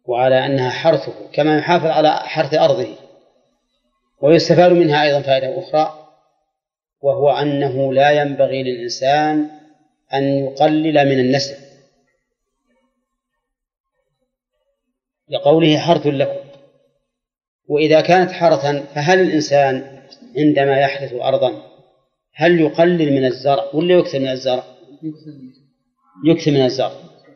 وعلى أنها حرثه كما يحافظ على حرث أرضه. ويستفاد منها أيضا فائدة أخرى، وهو أنه لا ينبغي للإنسان أن يقلل من النسل، لقوله حرث لكم. وإذا كانت حرثا فهل الإنسان عندما يحرث أرضا هل يقلل من الزرع ولا يكثر من الزرع؟ يكثر من الزرع.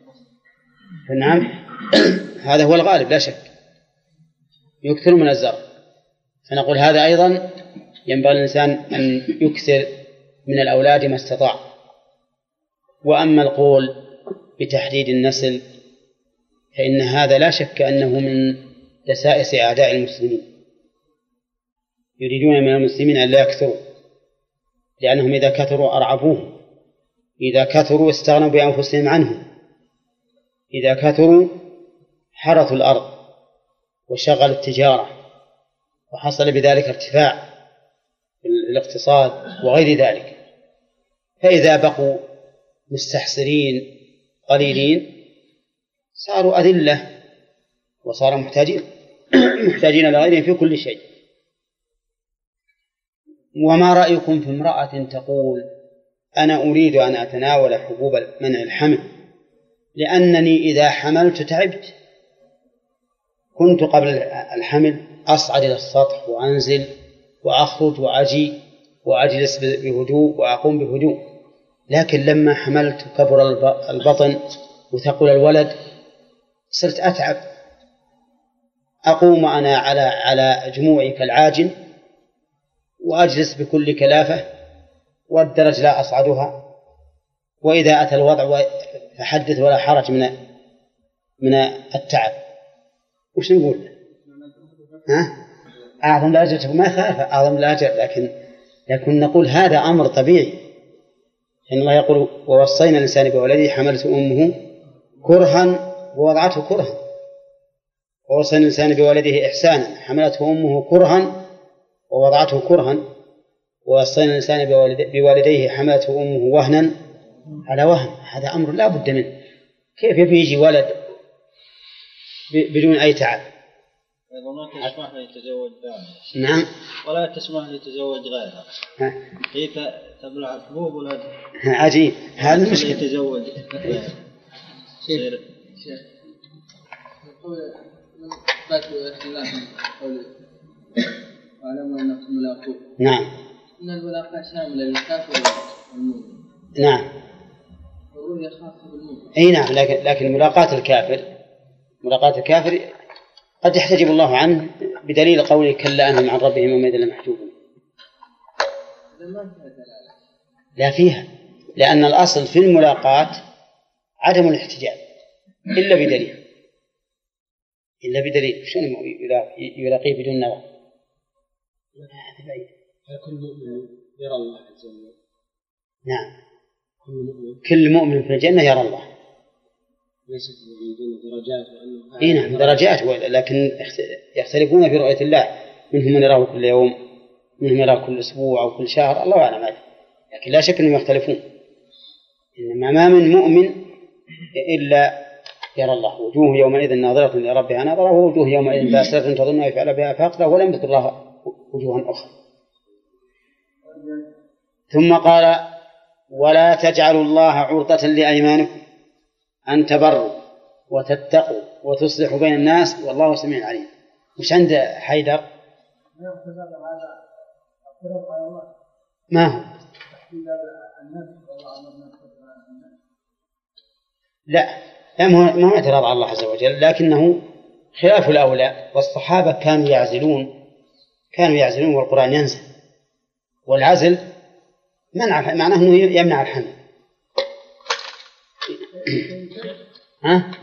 نعم هذا هو الغالب لا شك، يكثر من الزرع. فنقول هذا أيضا ينبغي الإنسان أن يكثر من الأولاد ما استطاع. وأما القول بتحديد النسل فإن هذا لا شك أنه من دسائس أعداء المسلمين، يريدون من المسلمين أن لا يكثروا، لأنهم إذا كثروا أرعبوهم، إذا كثروا استغنوا بأنفسهم عنهم، إذا كثروا حرثوا الأرض وشغلوا التجارة وحصل بذلك ارتفاع في الاقتصاد وغير ذلك. فإذا بقوا مستحسرين قليلين صاروا أذلة وصاروا محتاجين لغيرهم في كل شيء. وما رأيكم في امرأة تقول أنا أريد أن أتناول حبوب منع الحمل لأنني إذا حملت تعبت، كنت قبل الحمل أصعد إلى السطح وأنزل وأخرج وأجي وأجلس بهدوء وأقوم بهدوء، لكن لما حملت كبر البطن وثقل الولد صرت أتعب، أقوم أنا على جموعي كالعاجن وأجلس بكل كلافة والدرج لا أصعدها، وإذا أتى الوضع فحدث ولا حرج من التعب. وش نقول؟ أعظم الأجر ما خالف أعظم الأجر، لكن نقول هذا أمر طبيعي. إن الله يقول ووصينا الإنسان بولده حملته أمه كرها ووضعته كرها، ووصينا الإنسان بولده إحسانا حملته أمه كرها ووضعته كرها، ووصينا الإنسان بوالديه حملته أمه وهنا على وهن. هذا أمر لا بد منه. كيف يجي ولد بدون أي تعب؟ وما تسمح له يتزوج ثاني. نعم. ولا تسمح له يتزوج غيرها. هي تبلع الحبوب ولا عجيب هذا المشكلة. يتزوج شيخ يقول باتوا اختلاف قوله وعلموا أنكم ملاقوه. نعم. إن الملاقاة شاملة للكافر والمؤمن. نعم. والرؤيا خاصة بالمؤمن. أي نعم، لكن ملاقاة الكافر قد يحتجب الله عنه بدليل قوله كلا أنهم عن ربهم يومئذ لمحجوبون. لا فيها، لأن الأصل في الملاقاة عدم الاحتجاب إلا بدليل. شنو يلاقيه بدون نظر؟ هذا بعيد. كل مؤمن يرى الله عز وجل. نعم، كل مؤمن في الجنة يرى الله. ليست درجات وأنه إيه نعم درجات، لكن يختلفون في رؤية الله، منهم من يراه كل يوم، منهم يراه كل أسبوع أو كل شهر، الله أعلم هذا. لكن لا شك أنهم يختلفون. إنما ما من مؤمن إلا يرى الله. وجوه يومئذ ناظرة لربها ناظرة، ووجوه يومئذ باسرة تظن أن يفعل بها فاقرة، ولم يذكر الله وجوها أخرى. ثم قال ولا تجعلوا الله عرضة لأيمانكم أن تبروا وتتقوا وتصلحوا بين الناس والله سميع عليم. مش عند حيدر؟ ما هو؟ لا ما هو اعتراض على الله عز وجل، لكنه خلاف الأولى. والصحابة كانوا يعزلون والقرآن ينزل، والعزل معناه أنه يمنع الحمل. ها؟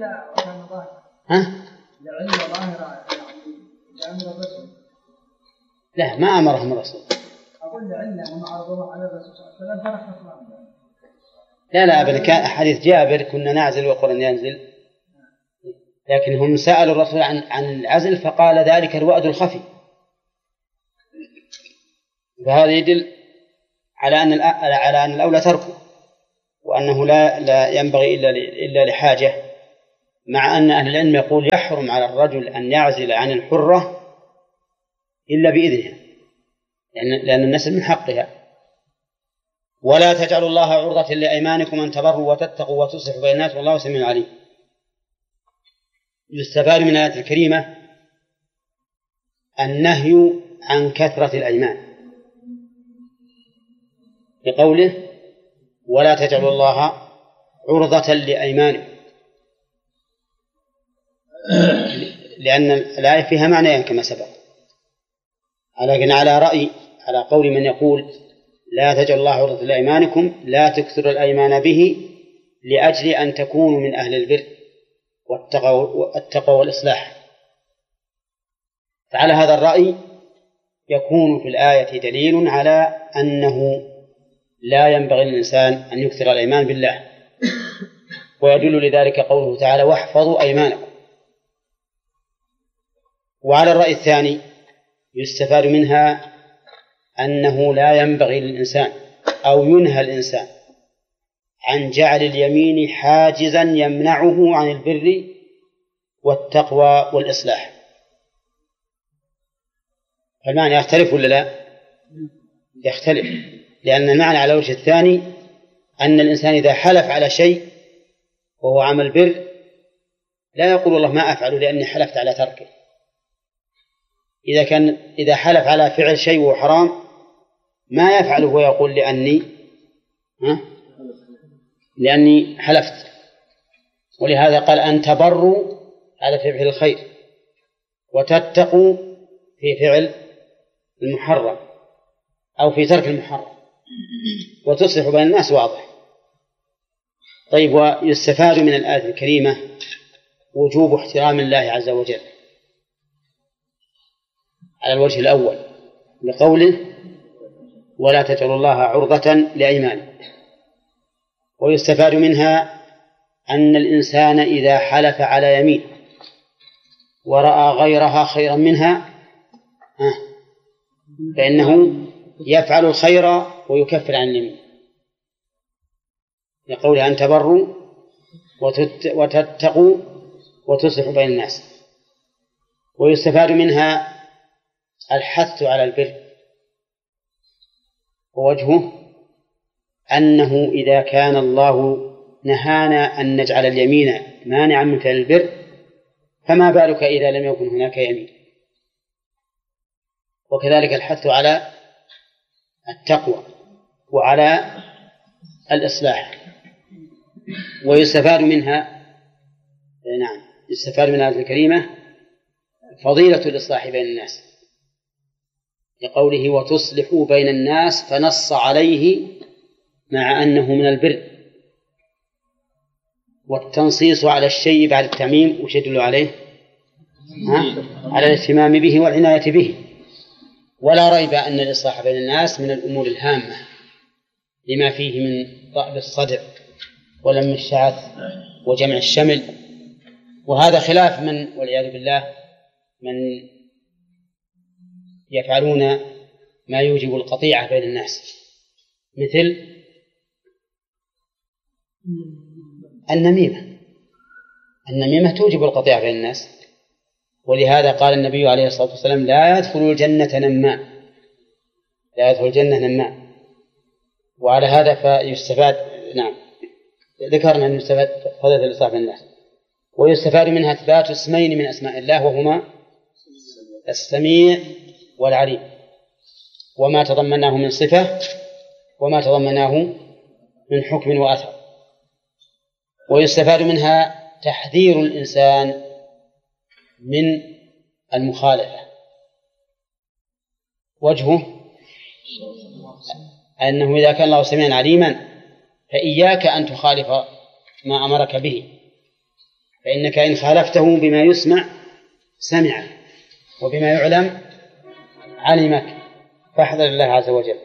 لا ما أمرهم الرسول. لا أبدا، كان حديث جابر كنا نعزل والقرآن ينزل، لكن هم سألوا الرسول عن العزل فقال ذلك الوأد الخفي. فهذا يدل على أن الأولى تركه، وأنه لا ينبغي إلا لحاجة مع أن أهل العلم يقول يحرم على الرجل أن يعزل عن الحرة إلا بإذنها، لأن النسل من حقها. ولا تجعلوا الله عرضة لأيمانكم أن تبروا وتتقوا وتصلحوا بين الناس والله سميع عليم. يستفاد من الآية الكريمة النهي عن كثرة الأيمان بقوله ولا تجعلوا الله عرضة لأيمانكم، لأن الآية فيها معنيين كما سبق، لكن على قول من يقول لا تجعلوا الله عرضة لأيمانكم لا تكثروا الأيمان به لأجل أن تكونوا من أهل البر والتقوى والإصلاح. فعلى هذا الرأي يكون في الآية دليل على أنه لا ينبغي للإنسان أن يكثر الأيمان بالله، ويدل لذلك قوله تعالى واحفظوا أيمانكم. وعلى الرأي الثاني يستفاد منها أنه لا ينبغي للإنسان أو ينهى الإنسان عن جعل اليمين حاجزا يمنعه عن البر والتقوى والإصلاح. فالمعنى يختلف ولا لا؟ يختلف، لأن المعنى على وجه الثاني أن الإنسان إذا حلف على شيء وهو عمل بر لا يقول والله ما أفعله لأني حلفت على تركه. إذا حلف على فعل شيء وهو حرام ما يفعله ويقول لأني حلفت. ولهذا قال أن تبروا على فعل الخير وتتقوا في فعل المحرم أو في ترك المحرم وتصلحوا بين الناس. واضح. طيب، ويستفاد من الآية الكريمة وجوب احترام الله عز وجل على الوجه الأول لقوله ولا تجعلوا الله عرضة لأيمانكم. ويستفاد منها أن الإنسان إذا حلف على يمين ورأى غيرها خيرا منها فإنه يفعل الخير ويكفر عن اليمين لقوله أن تبروا وتتقوا وتصلحوا بين الناس. ويستفاد منها الحث على البر، ووجهه أنه إذا كان الله نهانا أن نجعل اليمين مانعا من فعل البر فما بالك إذا لم يكن هناك يمين. وكذلك الحث على التقوى وعلى الإصلاح. ويستفاد منها يستفاد من هذه الكريمة فضيلة الإصلاح بين الناس لقوله وتصلحوا بين الناس، فنص عليه مع أنه من البر. والتنصيص على الشيء بعد التعميم وش يدل عليه؟ على الاهتمام به والعناية به. ولا ريب أن الإصلاح بين الناس من الأمور الهامة لما فيه من ضأب الصدع ولم الشعث وجمع الشمل. وهذا خلاف من والعياذ بالله من يفعلون ما يوجب القطيعة بين الناس، مثل النميمة توجب القطيعة بين الناس. ولهذا قال النبي عليه الصلاة والسلام لا يدخل الجنة نمام. وعلى هذا فيستفاد ذكرنا أن يستفاد فضيلة الإصلاح بين الناس. ويستفاد منها إثبات اسمين من أسماء الله وهما السميع والعليم، وما تضمناه من صفة وما تضمناه من حكم وأثر. ويستفاد منها تحذير الإنسان من المخالفة، وجهه أنه إذا كان الله سميعا عليما فإياك أن تخالف ما أمرك به، فإنك إن خالفته بما يسمع سمع وبما يعلم علمك، فاحذر الله عز وجل.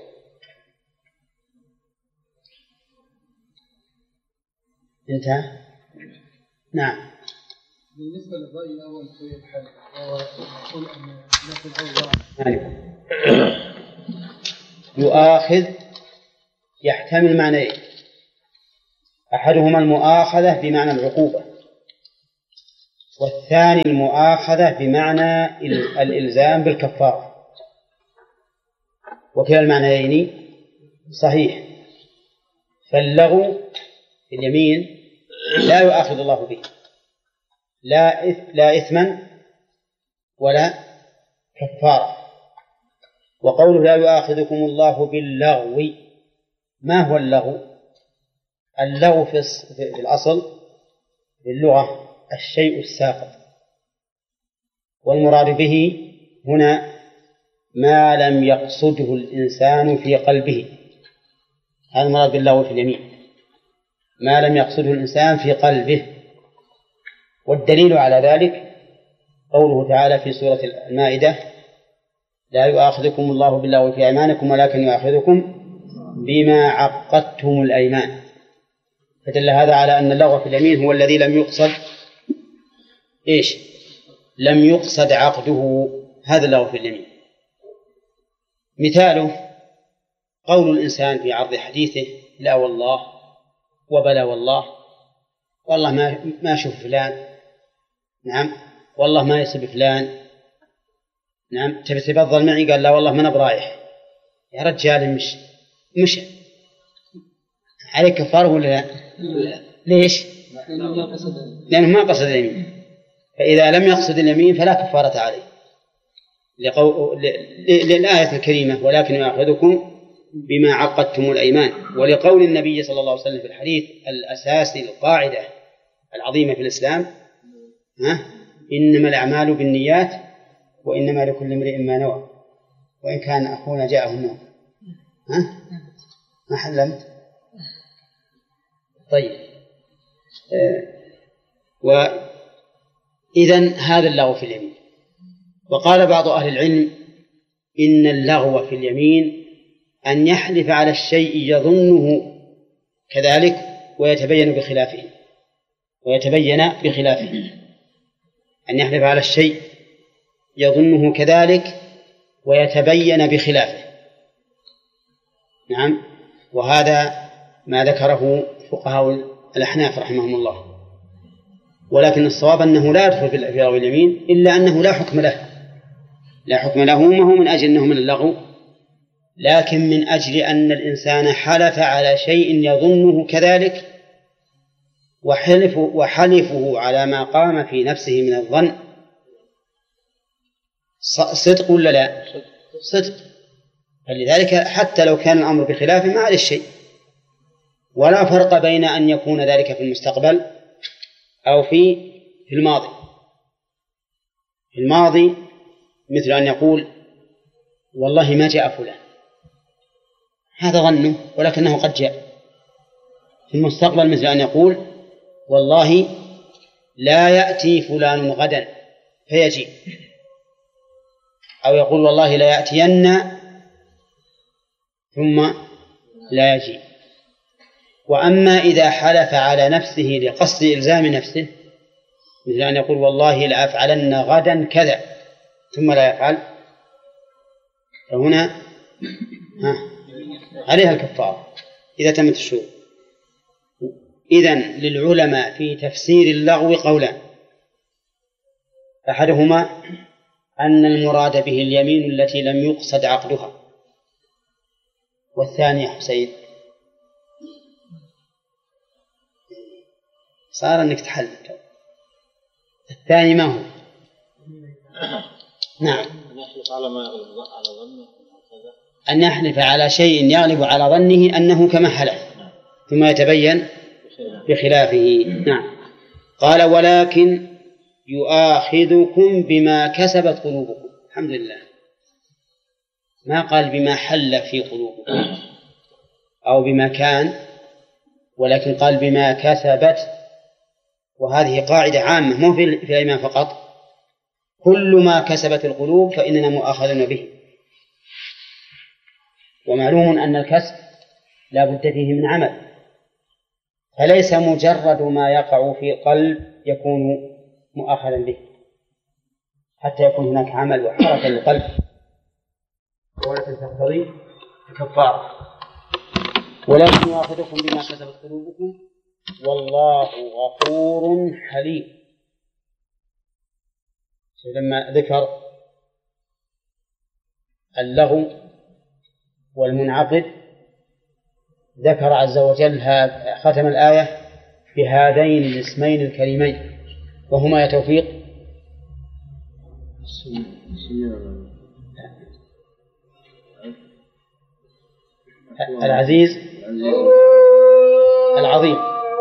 انتهى. نعم. بالنسبة للرأي الأول في الحلف يقول أن نفي العوض يؤاخذ يحتمل معنيين، أحدهما المؤاخذة بمعنى العقوبة والثاني المؤاخذة بمعنى الإلزام بالكفارة، وكلا المعنيين صحيح. فاللغو في اليمين لا يؤاخذ الله به، لا إثما ولا كفارة. وقوله لا يؤاخذكم الله باللغو، ما هو اللغو؟ اللغو في الأصل في اللغة الشيء الساقط، والمراد به هنا ما لم يقصده الإنسان في قلبه، هذا المراد باللغو في اليمين، ما لم يقصده الإنسان في قلبه. والدليل على ذلك قوله تعالى في سورة المائدة: لا يؤاخذكم الله باللغو في أيمانكم ولكن يؤاخذكم بما عقدتم الأيمان. فدل هذا على أن اللغو في اليمين هو الذي لم يقصد لم يقصد عقده، هذا اللغو في اليمين. مثاله قول الإنسان في عرض حديثه: لا والله، وبلا والله، والله ما أشوف فلان، نعم، والله ما يصب فلان، نعم، تبي تفضل معي؟ قال لا والله ما أنا برايح. يا رجال مش عليك كفارة ولا لا؟ ليش؟ لأنه ما قصد اليمين. فإذا لم يقصد اليمين فلا كفارة عليه، للآية الكريمة: ولكن يؤاخذكم بما عقدتم الأيمان. ولقول النبي صلى الله عليه وسلم في الحديث الأساسي القاعدة العظيمة في الإسلام: إنما الأعمال بالنيات وإنما لكل امرئ ما نوى. وإن كان أخونا جاءه النوم. ما حلمت؟ طيب. وإذن هذا اللغو في اليمين. وقال بعض أهل العلم: إن اللغو في اليمين أن يحلف على الشيء يظنه كذلك ويتبين بخلافه. أن يحلف على الشيء يظنه كذلك ويتبين بخلافه. نعم، وهذا ما ذكره فقهاء الأحناف رحمهم الله. ولكن الصواب أنه لا يدخل في لغو اليمين، إلا أنه لا حكم له، ما هو من أجل أنه من اللغو، لكن من أجل أن الإنسان حلف على شيء يظنه كذلك، وحلفه على ما قام في نفسه من الظن صدق ولا لا؟ صدق. فلذلك حتى لو كان الأمر بخلافه ما عليه شيء، ولا فرق بين أن يكون ذلك في المستقبل أو في الماضي. في الماضي مثل أن يقول: والله ما جاء فلان، هذا ظنه ولكنه قد جاء. في المستقبل مثل أن يقول: والله لا يأتي فلان غدا فيجي، أو يقول: والله لا يأتين ثم لا يجي. وأما إذا حلف على نفسه لقصد إلزام نفسه مثل أن يقول: والله لأفعلن غدا كذا ثم لا يفعل، فهنا عليها الكفارة إذا تمت الشروط. إذن للعلماء في تفسير اللغو قولان: أحدهما أن المراد به اليمين التي لم يقصد عقدها، والثاني يا حسين صار أنك تحل. الثاني ما هو؟ نعم، أن يحلف على شيء يغلب على ظنه أنه كما حلف ثم يتبين بخلافه. نعم. قال: ولكن يؤاخذكم بما كسبت قلوبكم. الحمد لله، ما قال بما حل في قلوبكم أو بما كان، ولكن قال بما كسبت. وهذه قاعدة عامة مو في الأيمان فقط، كل ما كسبت القلوب فإننا مؤاخذون به. ومعلوم أن الكسب لا بد فيه من عمل، فليس مجرد ما يقع في القلب يكون مؤاخذا به، حتى يكون هناك عمل وحركة للقلب، ولكن تقتضي الكفارة. ولكن يؤاخذكم بما كسبت قلوبكم والله غفور حليم. لما ذكر اللغو والمنعقد ذكر عز وجل ختم الآية بهذين الاسمين الكريمين، وهما يا توفيق العزيز العظيم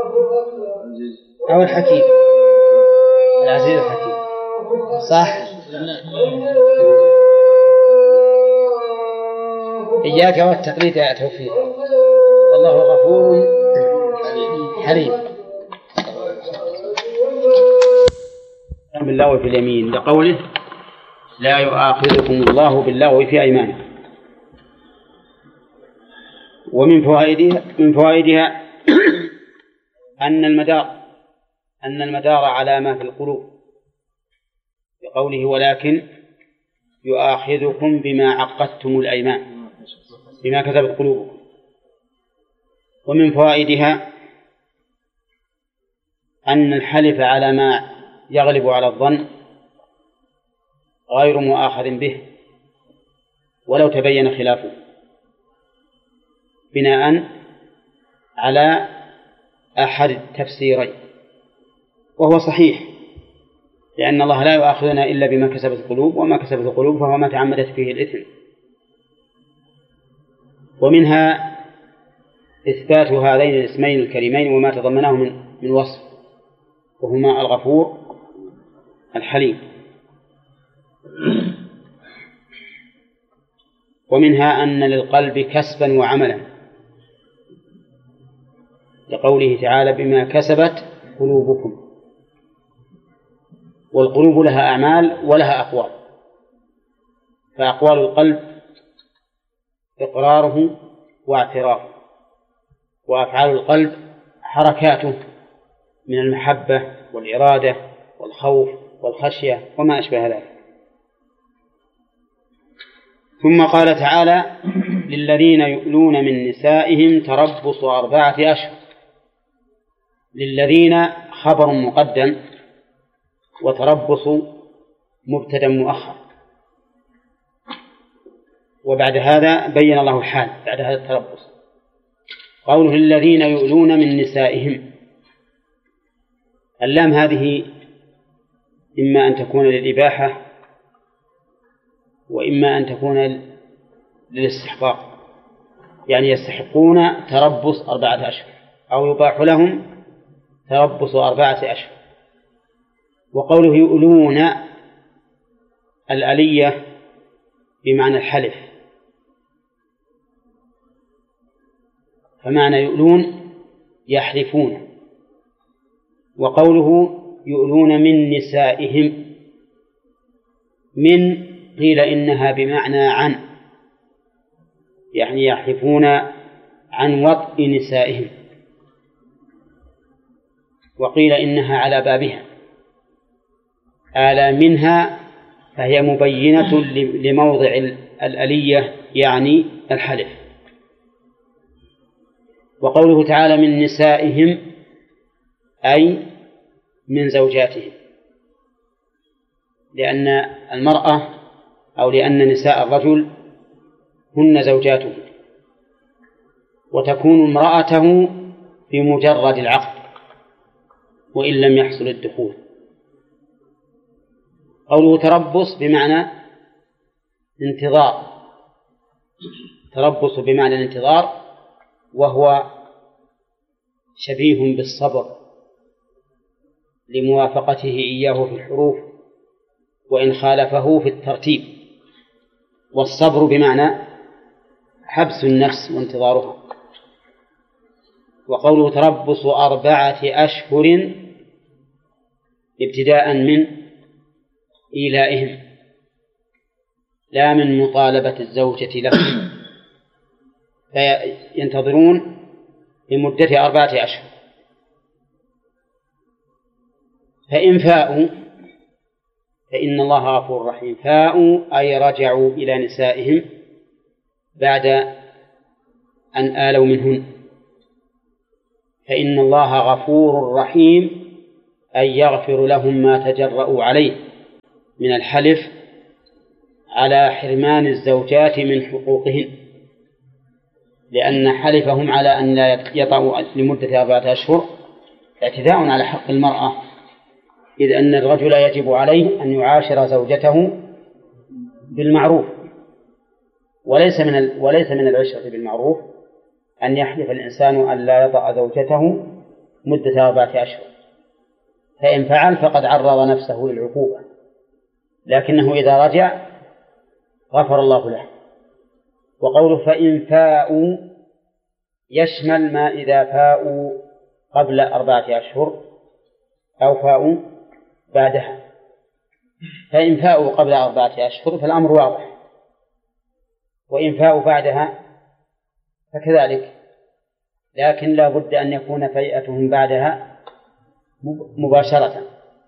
أو الحكيم. العزيز الحكيم صح. إياك والتقليد يا توفيق. والله غفور حليم. باللغو في اليمين لقوله لا يؤاخذكم الله باللغو في أيمانكم. ومن فوائدها أن المدار على ما في القلوب بقوله ولكن يؤاخذكم بما عقدتم الأيمان بما كسبت قلوبكم. ومن فوائدها أن الحلف على ما يغلب على الظن غير مؤاخذ به ولو تبين خلافه، بناء على أحد التفسيرين، وهو صحيح، لأن الله لا يؤاخذنا إلا بما كسبت القلوب، وما كسبت القلوب فهو ما تعمدت فيه الإثم. ومنها إثبات هذين الاسمين الكريمين وما تضمناه من وصف، وهما الغفور الحليم. ومنها أن للقلب كسبا وعملا لقوله تعالى بما كسبت قلوبكم. والقلوب لها أعمال ولها أقوال، فأقوال القلب إقراره واعترافه، وأفعال القلب حركاته من المحبة والإرادة والخوف والخشية وما أشبه ذلك. ثم قال تعالى للذين يؤلون من نسائهم تربص 4 أشهر. للذين خبر مقدم وتربص مبتدأ مؤخر، وبعد هذا بين الله الحال بعد هذا التربص. قوله الذين يؤلون من نسائهم، اللام هذه إما أن تكون للإباحة وإما أن تكون للاستحقاق، يعني يستحقون تربص 4 أشهر أو يباح لهم تربص 4 أشهر. وقوله يؤلون الألية بمعنى الحلف، فمعنى يؤلون يحلفون. وقوله يؤلون من نسائهم، من قيل إنها بمعنى عن، يعني يحلفون عن وطء نسائهم، وقيل إنها على بابها آلى منها، فهي مبينة لموضع الألية يعني الحلف. وقوله تعالى من نسائهم أي من زوجاتهم، لأن المرأة أو لأن نساء الرجل هن زوجاته، وتكون امرأته بمجرد العقد وإن لم يحصل الدخول. قوله تربص بمعنى انتظار، تربص بمعنى الانتظار، وهو شبيه بالصبر لموافقته إياه في الحروف وإن خالفه في الترتيب. والصبر بمعنى حبس النفس وانتظارها. وقوله تربص 4 أشهر ابتداء من إيلائهم لا من مطالبة الزوجة له، فينتظرون لمدة 4 أشهر. فإن فاءوا فإن الله غفور رحيم. فاءوا أي رجعوا إلى نسائهم بعد أن آلوا منهن، فإن الله غفور رحيم أي يغفر لهم ما تجرؤوا عليه من الحلف على حرمان الزوجات من حقوقهن، لأن حلفهم على أن لا يطأوا لمدة 4 أشهر اعتداء على حق المرأة، إذ أن الرجل يجب عليه أن يعاشر زوجته بالمعروف، وليس من العشرة بالمعروف أن يحلف الإنسان أن لا يطأ زوجته مدة 4 أشهر، فإن فعل فقد عرض نفسه للعقوبة، لكنه إذا رجع غفر الله له. وقوله فإن فاءوا يشمل ما إذا فاءوا قبل 4 أشهر أو فاءوا بعدها. فإن فاءوا قبل 4 أشهر فالأمر واضح، وإن فاءوا بعدها فكذلك، لكن لا بد أن يكون فيئتهم بعدها مباشرة،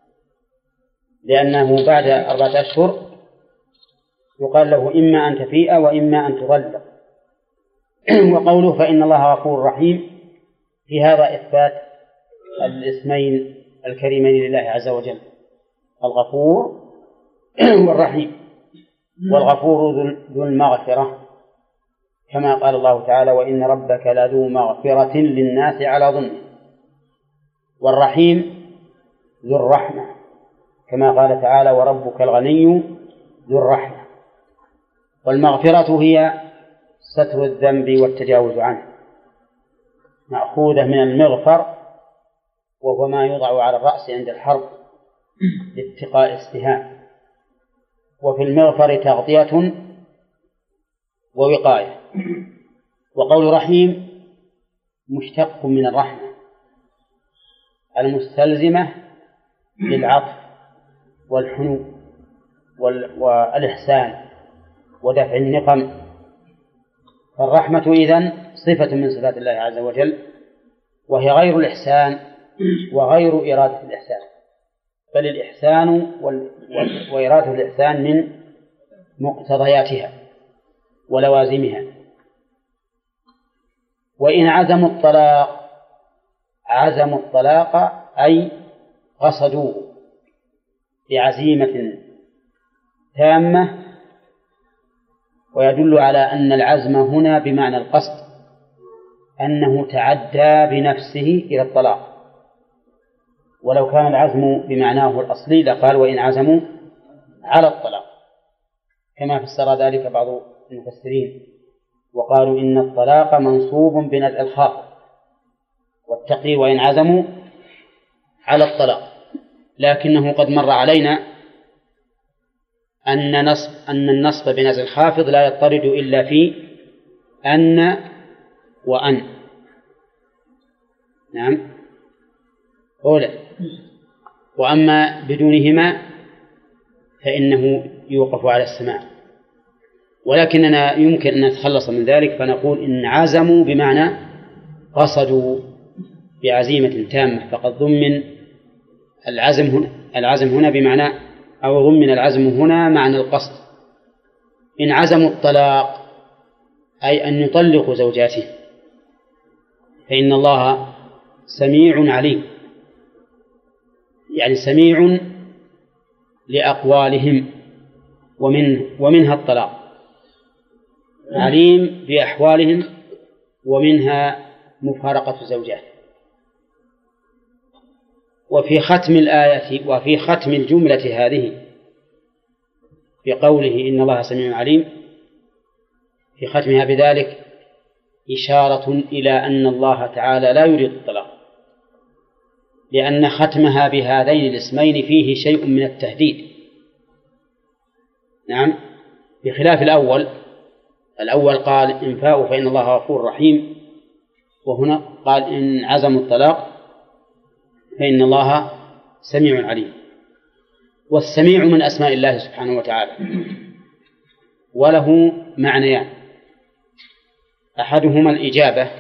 لأنه بعد 4 أشهر يقال له إما أن تفيء وإما أن تطلق. وقوله فإن الله غفور رحيم، في هذا إثبات الاسمين الكريمين لله عز وجل، الغفور والرحيم. والغفور ذو المغفرة، كما قال الله تعالى وإن ربك لذو مغفرة للناس على ظلمهم. والرحيم ذو الرحمة، كما قال تعالى وربك الغني ذو الرحمة. والمغفرة هي ستر الذنب والتجاوز عنه، مأخوذة من المغفر، وهو ما يوضع على الرأس عند الحرب لاتقاء السهام. وفي المغفر تغطية ووقاية. وقول رحيم مشتق من الرحمة المستلزمة للعطف والحنو والإحسان ودفع النقم. فالرحمة إذن صفة من صفات الله عز وجل، وهي غير الإحسان وغير إرادة الإحسان، بل الإحسان وإرادة الإحسان من مقتضياتها ولوازمها. وإن عزموا الطلاق أي قصدوه بعزيمة تامة، ويدل على أن العزم هنا بمعنى القصد، أنه تعدى بنفسه إلى الطلاق. ولو كان العزم بمعناه الأصلي لقال وإن عزموا على الطلاق، كما فسر ذلك بعض المفسرين وقالوا إن الطلاق منصوب بنزع الخافض، والتقي وإن عزموا على الطلاق. لكنه قد مر علينا أن النصب بنزع الخافض لا يضطرد إلا في أن وأن. نعم أولا. وأما بدونهما فإنه يوقف على السماع. ولكننا يمكن أن نتخلص من ذلك فنقول إن عزموا بمعنى قصدوا بعزيمة تامة، فقد ضمن العزم هنا بمعنى، أو ضمن العزم هنا معنى القصد. إن عزموا الطلاق أي أن يطلقوا زوجاته، فإن الله سميع عليم، يعني سميع لأقوالهم ومنها الطلاق، عليم بأحوالهم ومنها مفارقة الزوجات. وفي ختم الآية وفي ختم الجملة هذه بقوله إن الله سميع عليم، في ختمها بذلك إشارة إلى أن الله تعالى لا يريد الطلاق، لأن ختمها بهذين الاسمين فيه شيء من التهديد. نعم، بخلاف الأول قال إن فاءوا فإن الله غفور رحيم، وهنا قال إن عزموا الطلاق فإن الله سميع عليم. والسميع من أسماء الله سبحانه وتعالى، وله معنيان، أحدهما الإجابة،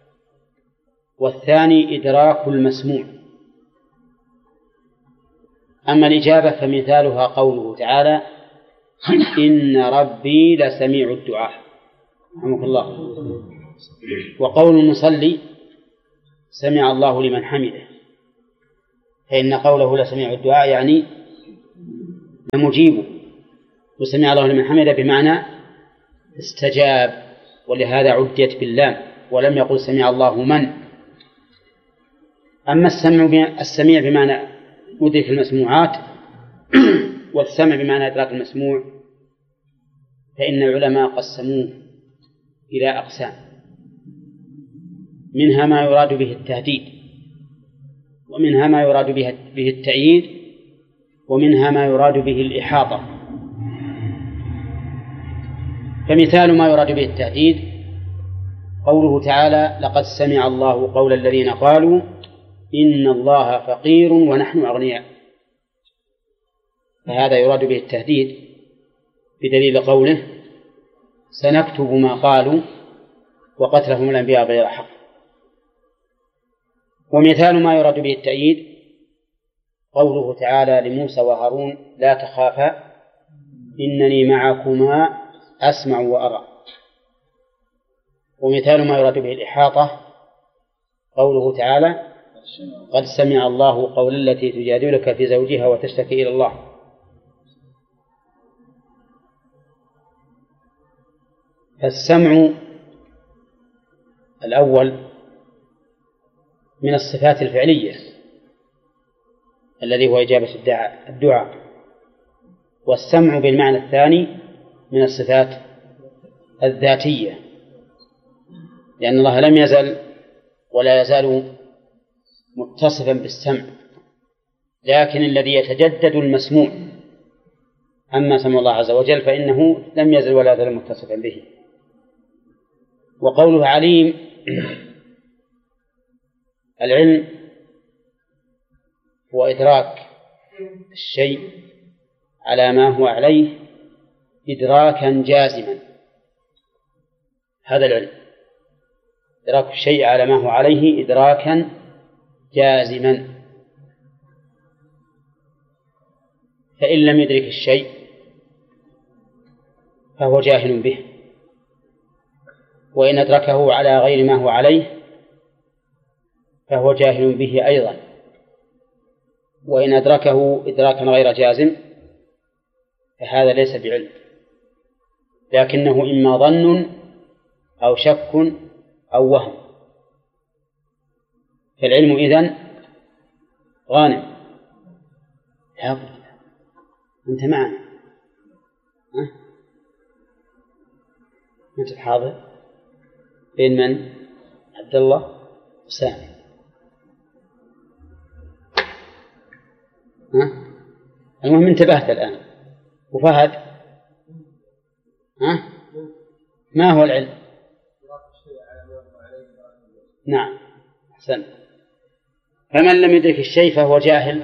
والثاني إدراك المسموع. أما الإجابة فمثالها قوله تعالى إن ربي لسميع الدعاء، رحمك الله. وقول المصلي سمع الله لمن حمده، فإن قوله لسميع الدعاء يعني مجيب، وسمع الله لمن حمده بمعنى استجاب، ولهذا عديت باللام ولم يقل سمع الله من. أما السميع بمعنى مدرك المسموعات والسمع بمعنى إدراك المسموع، فإن العلماء قسموه إلى أقسام، منها ما يراد به التهديد، ومنها ما يراد به التأييد، ومنها ما يراد به الإحاطة. فمثال ما يراد به التهديد قوله تعالى: لقد سمع الله قول الذين قالوا إن الله فقير ونحن أغنياء. فهذا يراد به التهديد بدليل قوله: سنكتب ما قالوا وقتلهم الأنبياء بغير حق. ومثال ما يراد به التأييد قوله تعالى لموسى وهارون: لا تخافا إنني معكما أسمع وأرى. ومثال ما يراد به الإحاطة قوله تعالى: قد سمع الله قول التي تجادلك في زوجها وتشتكي إلى الله. فالسمع الأول من الصفات الفعلية الذي هو إجابة الدعاء، والسمع بالمعنى الثاني من الصفات الذاتية، لأن الله لم يزل ولا يزال متصفا بالسمع، لكن الذي يتجدد المسموع. أما سمع الله عز وجل فإنه لم يزل ولا يزال متصفا به. وقوله عليم، العلم هو إدراك الشيء على ما هو عليه إدراكا جازما. هذا العلم، إدراك الشيء على ما هو عليه إدراكا جازما. فإن لم يدرك الشيء فهو جاهل به، وإن أدركه على غير ما هو عليه فهو جاهل به أيضا، وإن أدركه إدراكا غير جازم فهذا ليس بعلم، لكنه إما ظن أو شك أو وهم. فالعلم إذن غانم. أنت معنا؟ أنت حاضر؟ بين من؟ عبد الله وسامي. المهم انتبهت الآن. وفهد ما هو العلم؟ نعم أحسن. فمن لم يدرك الشيء فهو جاهل،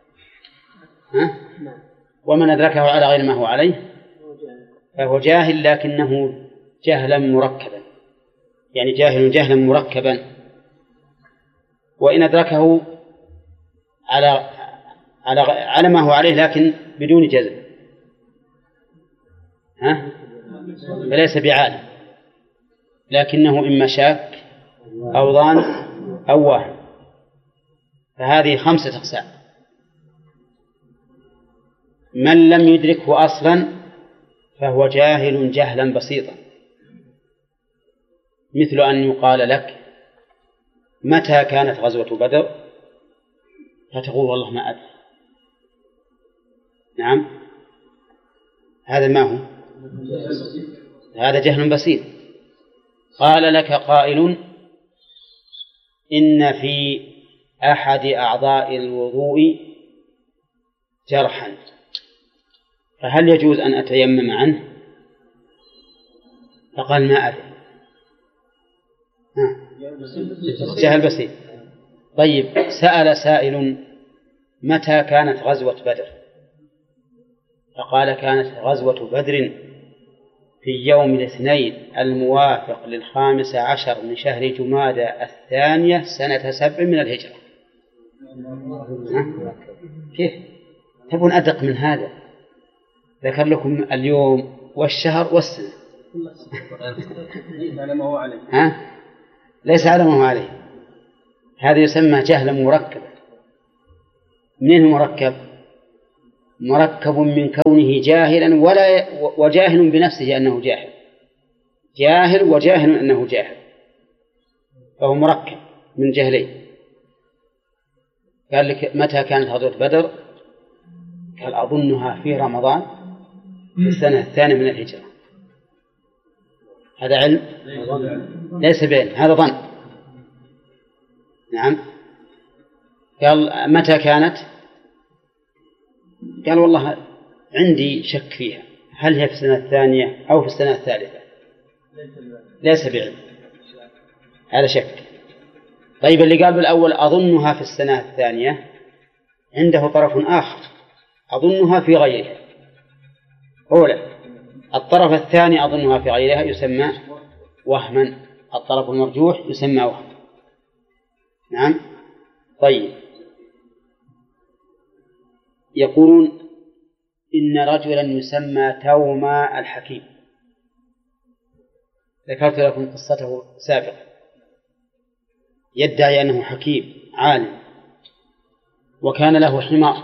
ومن أدركه على غير ما هو عليه فهو جاهل، لكنه جهلا مركبا، يعني جاهل جهلا مركبا. وإن أدركه على ما هو عليه لكن بدون جزم فليس بعالم، لكنه إما شاك أو ظان أو واهم. فهذه 5 أقسام. من لم يدركه أصلا فهو جاهل جهلا بسيطا، مثل أن يقال لك: متى كانت غزوة بدر؟ فتقول: والله ما أدري. نعم، هذا ما هو؟ هذا جهل بسيط. قال لك قائل: إن في أحد أعضاء الوضوء جرحا، فهل يجوز أن أتيمم عنه؟ فقال: ما أدري. جهل بسيط. طيب، سأل سائل: متى كانت غزوة بدر؟ فقال: كانت غزوة بدر في يوم الاثنين الموافق 15 من شهر جمادى الثانية سنة 7 من الهجرة. كيف تبون أدق من هذا؟ ذكر لكم اليوم والشهر والسنة. ليس على ما هو عليه. هذا يسمى جهلا مركبا. منين مركب؟ مركب من كونه جاهلا وجاهل بنفسه أنه جاهل، جاهل وجاهل أنه جاهل، فهو مركب من جهلين. قال لك متى كانت غزوة بدر؟ قال أظنها في رمضان في السنة الثانية من الهجرة. هذا علم ليس بعلم، هذا ظن. نعم. قال متى كانت؟ قال والله عندي شك فيها، هل هي في السنة الثانية أو في السنة الثالثة؟ ليس بعلم، هذا شك. طيب اللي قال بالأول أظنها في السنة الثانية عنده طرف آخر، أظنها في غيرها. أولا الطرف الثاني أظنها في غيرها يسمى وهما، الطرف المرجوح يسمى وهم. نعم. طيب يقولون إن رجلا يسمى توما الحكيم، ذكرت لكم قصته سابقا، يدعي أنه حكيم عالم، وكان له حمار،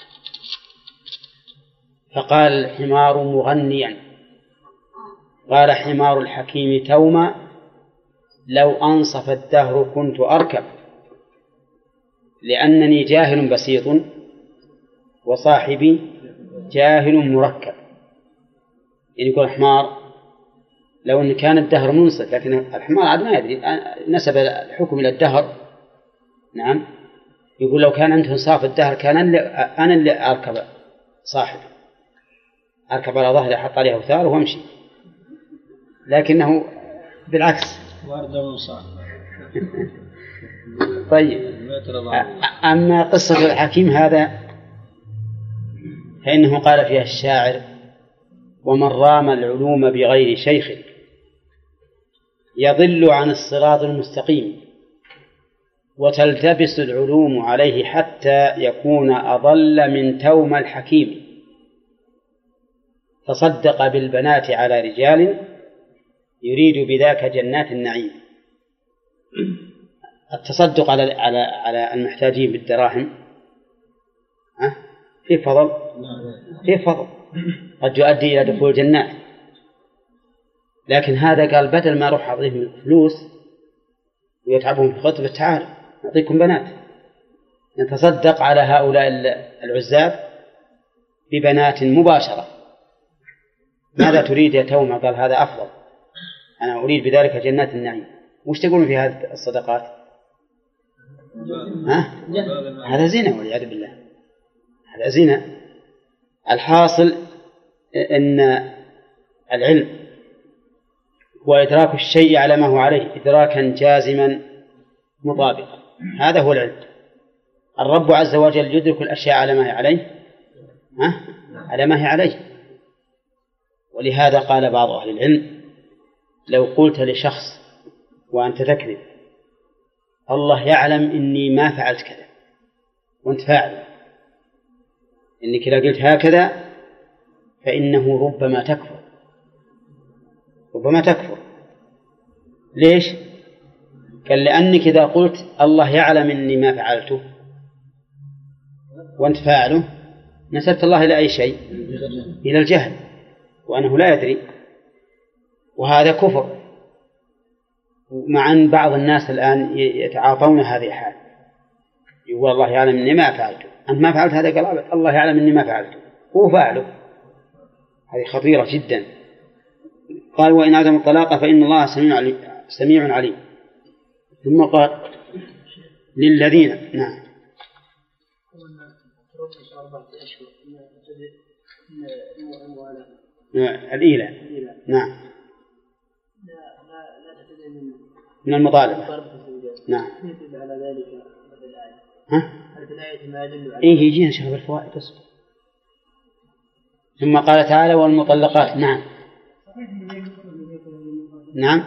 فقال الحمار مغنيا، قال حمار الحكيم توما لو أنصف الدهر كنت أركب، لأنني جاهل بسيط وصاحبي جاهل مركب. يعني يقول الحمار لو أن كان الدهر منصف، لكن الحمار عاد ما يدري، نسب الحكم إلى الدهر. نعم. يقول لو كان عنده انصاف الدهر كان أنا اللي أركب صاحبي، أركب على ظهري أحط عليه أوثار وأمشي، لكنه بالعكس. طيب أما قصة الحكيم هذا فإنه قال فيها الشاعر: ومن رام العلوم بغير شيخ يضل عن الصراط المستقيم، وتلتبس العلوم عليه حتى يكون أضل من توم الحكيم، تصدق بالبنات على رجال يريد بذاك جنات النعيم. التصدق على المحتاجين بالدراهم في فضل، في فضل، قد يؤدي إلى دخول الجنات. لكن هذا قال بدل ما أروح أعطيهم فلوس ويتعبهم في خطبة تعالوا أعطيكم بنات، نتصدق على هؤلاء العزاب ببنات مباشرة. ماذا تريد يا توما؟ قال هذا أفضل، أنا أريد بذلك جنات النعيم. وش تقولون في هذه الصدقات؟ هذا زنا والعياذ بالله، هذا زنا. الحاصل أن العلم هو إدراك الشيء على ما هو عليه إدراكا جازما مطابقا، هذا هو العلم. الرب عز وجل يدرك الأشياء على ما هي عليه، على ما هي عليه. ولهذا قال بعض أهل العلم: لو قلت لشخص وأنت تكذب الله يعلم إني ما فعلت كذا وأنت فاعل، إنك إذا قلت هكذا فإنه ربما تكفر، ربما تكفر. ليش؟ قال لأنك إذا قلت الله يعلم إني ما فعلته وأنت فاعله نسبت الله إلى أي شيء؟ إلى الجهل، وأنه لا يدري، وهذا كفر. مع أن بعض الناس الآن يتعاطون هذه الحال، يقول الله يعلم إني ما فعلته، أنت ما فعلت هذا قال الله يعلم إني ما فعلته، هو فاعله. هذه خطيرة جدا. قال: وإن عزموا الطلاق فإن الله سميع عليم. ثم قال: للذين نعم الإيلة نعم من المطالبة نعم. على ذلك هل في الآية ما يدل على إيه يجينا شهر الفوائد أصبر. ثم قال تعالى: والمطلقات نعم نعم.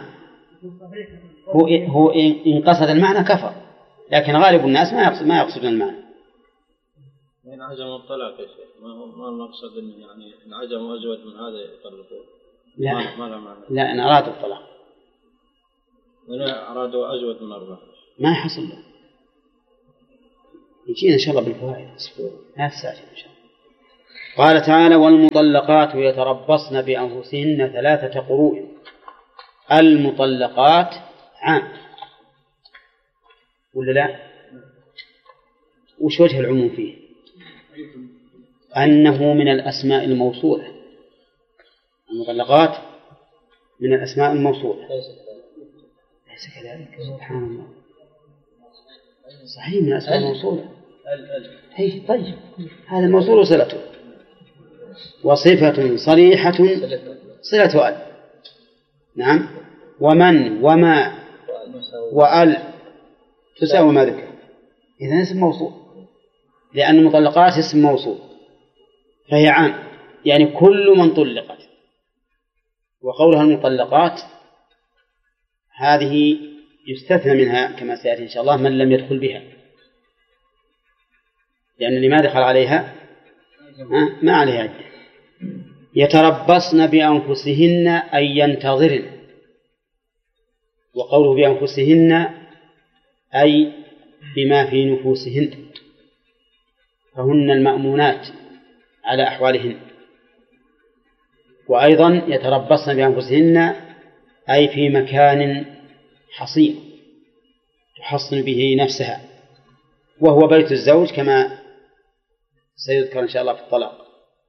هو إن قصد المعنى كفر، لكن غالب الناس ما يقصدون المعنى. إن عزموا الطلاق يا شيخ ما المقصد إن يعني إن عزموا أزواج من هذا يطلقون؟ لا ما له معنى. لا، إن أرادوا الطلاق، إن أرادوا أزواج من أربعة ما يحصل له. يجينا إن شاء الله بالفوائد، لا تستعجل إن شاء الله. قال تعالى والمطلقات يتربصن بأنفسهن 3 قروء. المطلقات عام ولا لا؟ وش وجه العموم فيه؟ أنه من الأسماء الموصولة. المطلقات من الأسماء الموصولة. ليس كذلك سبحان الله. صحيح من الأسماء الموصولة. هي طيب هذا الموصول وصلته وصفة صريحة صلة أل. نعم. ومن وما وأل تساوي ما ذكر. إذن اسم موصول لأن المطلقات اسم موصول فهي عام يعني كل من طلقت. وقولها المطلقات هذه يستثنى منها كما سيأتي إن شاء الله من لم يدخل بها لأن اللي ما دخل عليها ما عليها عدة. يتربصن بأنفسهن أي ينتظرن. وقوله بأنفسهن أي بما في نفوسهن فهن المأمونات على أحوالهن. وأيضا يتربصن بأنفسهن أي في مكان حصين تحصن به نفسها وهو بيت الزوج كما سيذكر إن شاء الله في الطلاق.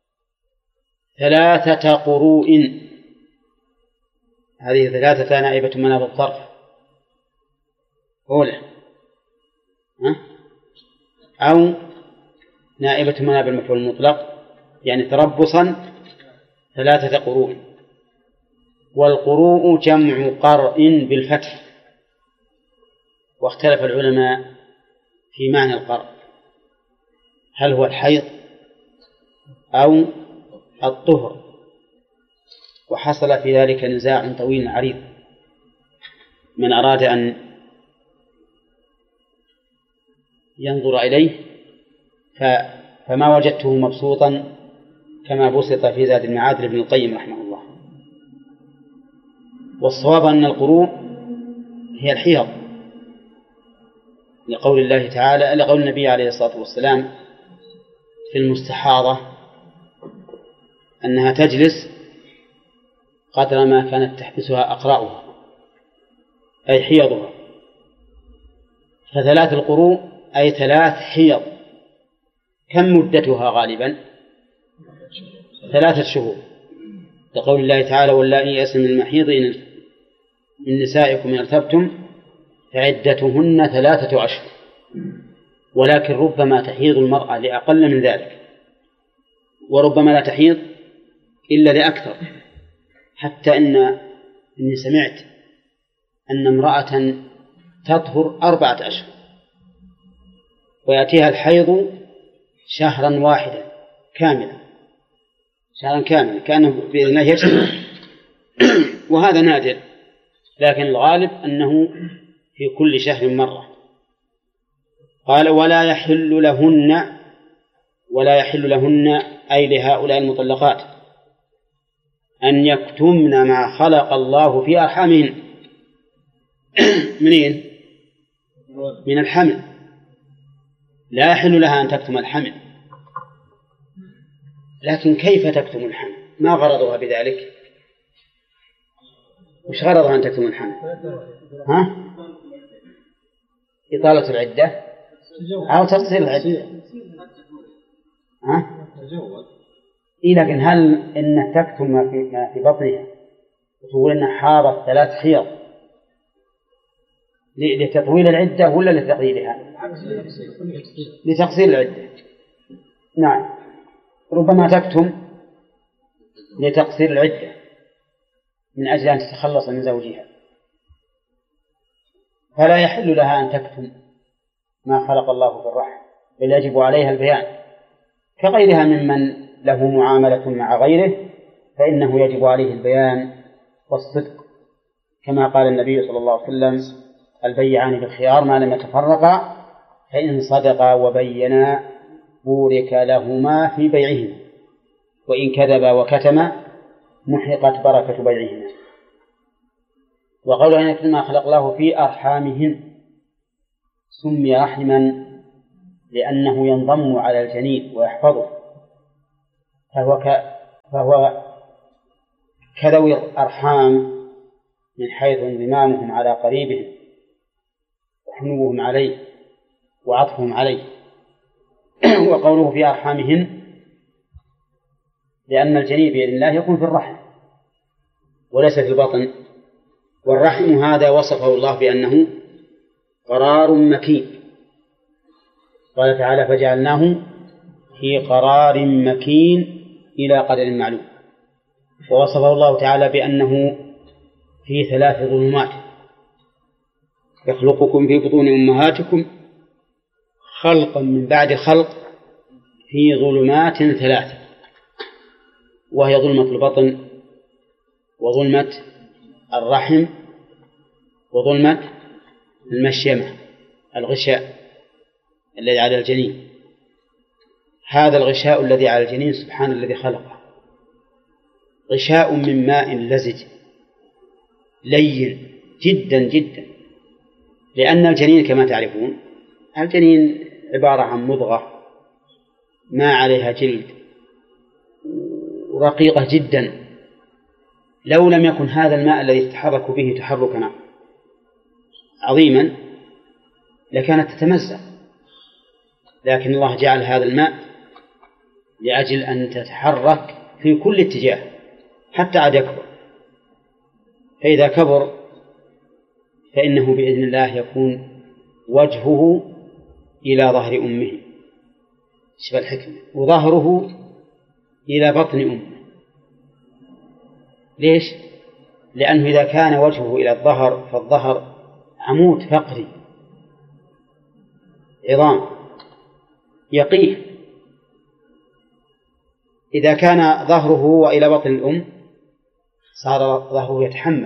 3 قروء. هذه 3 نائبة مناب الظرف أولى أو نائبة مناب المفعول المطلق يعني تربصا 3 قروء. والقروء جمع قرء بالفتح. واختلف العلماء في معنى القرء هل هو الحيض أو الطهر وحصل في ذلك نزاع طويل عريض. من أراد أن ينظر إليه فما وجدته مبسوطا كما بسط في زاد المعاد لابن القيم رحمه الله. والصواب أن القروء هي الحيض لقول الله تعالى لقول النبي عليه الصلاة والسلام في المستحاضة أنها تجلس قدر ما كانت تحبسها أقراؤها أي حيضها. ف3 القروء أي 3 حيض. كم مدتها غالبا؟ 3 شهور لقول الله تعالى واللائي يئسن من المحيض من نسائكم إن ارتبتم فعدتهن 3 أشهر. ولكن ربما تحيض المرأة لأقل من ذلك وربما لا تحيض إلا لأكثر. حتى إني سمعت أن امرأة تطهر 4 أشهر ويأتيها الحيض شهرا واحدا كاملا كأنه بإذن الله يجتمع. وهذا نادر لكن الغالب أنه في كل شهر مرة. قال ولا يحل لهن أي لهؤلاء المطلقات أن يكتمن ما خلق الله في أرحامهن. منين؟ من الحمل. لا يحل لها أن تكتم الحمل. لكن كيف تكتم الحمل؟ ما غرضها بذلك؟ وش غرضها أن تكتم الحمل؟ إطالة العدة أو تقصير العدة؟ لكن هل إن تكتم ما في بطنها وتقول إنها حاضت 3 حيض لتطويل العدة ولا لتقليلها؟ لتقصير العدة. نعم ربما تكتم لتقصير العدة من أجل أن تتخلص من زوجها. فلا يحل لها أن تكتم ما خلق الله في الرحم بل يجب عليها البيان كغيرها ممن له معاملة مع غيره فإنه يجب عليه البيان والصدق كما قال النبي صلى الله عليه وسلم البيعان بالخيار ما لم يتفرقا فإن صدقا وبينا بورك لهما في بيعهما وإن كذبا وكتما محقت بركة بيعهما. وقول أن يكتم ما خلق الله في أرحامهن سمي رحما لأنه ينضم على الجنين ويحفظه فهو كذوي الأرحام من حيث انضمامهم على قريبهم وحنوهم عليه وعطفهم عليه. وقوله في أرحامهن لأن الجنين بإذن الله يكون في الرحم وليس في البطن، والرحم هذا وصفه الله بأنه قرار مكين. قال تعالى فجعلناه في قرار مكين إلى قدر معلوم. ووصفه الله تعالى بأنه في 3 ظلمات يخلقكم في بطون أمهاتكم خلقا من بعد خلق في ظلمات 3، وهي ظلمة البطن وظلمة الرحم وظلمة المشيمة الغشاء الذي على الجنين. هذا الغشاء الذي على الجنين سبحان الذي خلقه، غشاء من ماء لزج لين جدا جدا، لأن الجنين كما تعرفون الجنين عبارة عن مضغة ما عليها جلد رقيقة جدا. لو لم يكن هذا الماء الذي تتحرك به تحركا عظيما لكانت تتمزق، لكن الله جعل هذا الماء لأجل أن تتحرك في كل اتجاه حتى عاد يكبر. فإذا كبر فإنه بإذن الله يكون وجهه إلى ظهر أمه، شبه الحكمة، وظهره إلى بطن أمه. ليش؟ لأنه إذا كان وجهه إلى الظهر فالظهر عمود فقري عظام يقيه، إذا كان ظهره وإلى بطن الأم صار ظهره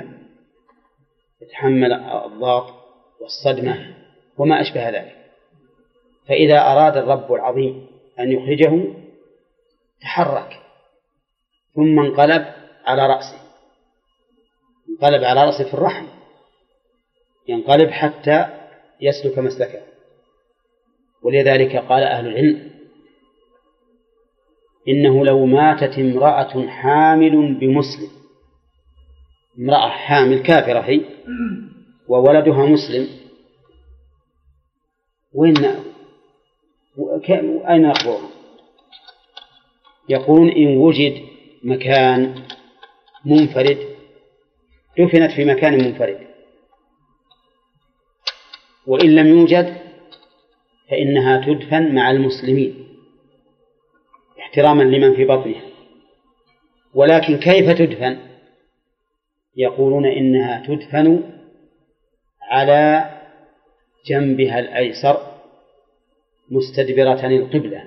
يتحمل الضغط والصدمة وما أشبه ذلك. فإذا أراد الرب العظيم أن يخرجه تحرك ثم انقلب على رأسه في الرحم، ينقلب حتى يسلك مسلكه. ولذلك قال أهل العلم إنه لو ماتت امرأة حامل بمسلم، امرأة حامل كافرة هي وولدها مسلم، أين أخبرها؟ يقولون إن وجد مكان منفرد دفنت في مكان منفرد، وإن لم يوجد فإنها تدفن مع المسلمين احتراما لمن في بطنها. ولكن كيف تدفن؟ يقولون إنها تدفن على جنبها الأيسر مستدبرة القبلة،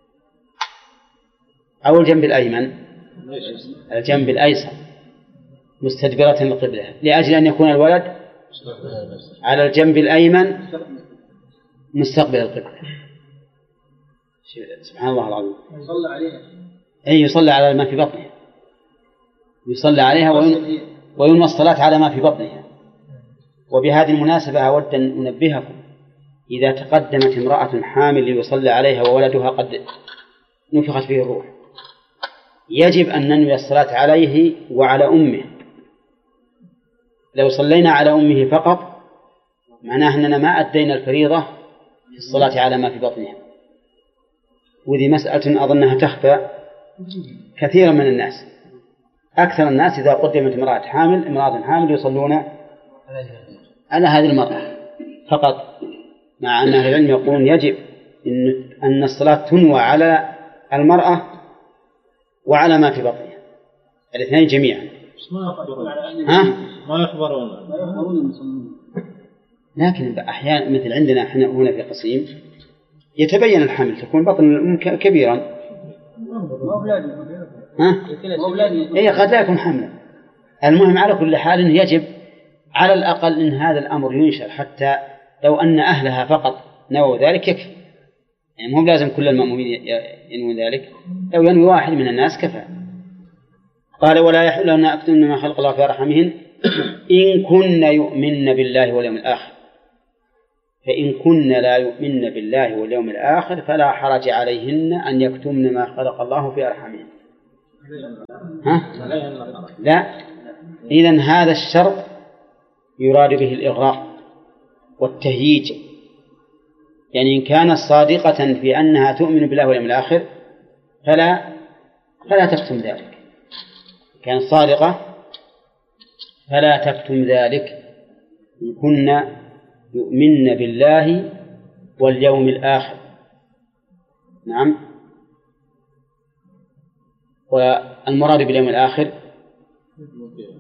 أو الجنب الأيمن، الجنب الأيسر مستدبرة القبلة، لأجل أن يكون الولد على الجنب الأيمن مستقبل القبلة. سبحان الله العظيم. يصلى عليها، أي يصلى على ما في بطنها، يصلى عليها وينوى الصلاة على ما في بطنها. وبهذه المناسبة أود أن أنبهكم إذا تقدمت امرأة حامل ليصلى عليها وولدها قد نفخت فيه الروح يجب أن ننوي الصلاة عليه وعلى أمه. لو صلينا على أمه فقط معناه أننا ما أدينا الفريضة في الصلاة على ما في بطنها، وذي مسألة أظنها تخفى كثيرا من الناس. أكثر الناس إذا قدمت امرأة حامل يصلون على هذه المرأة فقط، مع أن أهل العلم يقولون يجب أن الصلاة تنوى على المرأة وعلى ما في بطنها الاثنين جميعا. ما يخبرون لكن أحيانا مثل عندنا احنا هنا في قصيم يتبين الحمل، تكون بطن الأم كبيرا إيه قد لا يكون حملا. المهم على كل حال يجب على الأقل إن هذا الأمر ينشر، حتى لو أن أهلها فقط نووا ذلك يكفي، يعني مو لازم كل المأمومين ينوون ذلك، لو ينوي واحد من الناس كفى. قال ولا يحل لهن أكتمن ما خلق الله في أرحامهن إن كن يؤمن بالله واليوم الآخر، فإن كن لا يؤمن بالله واليوم الآخر فلا حرج عليهن أن يكتمن ما خلق الله في أرحامهن. ها؟ لا، إذن هذا الشرط يراد به الإغراء والتهييج، يعني إن كانت صادقة في أنها تؤمن بالله واليوم الآخر فلا تكتم ذلك، كانت صادقة فلا تكتم ذلك، إن كنا يؤمن بالله واليوم الآخر. نعم. والمراد باليوم الآخر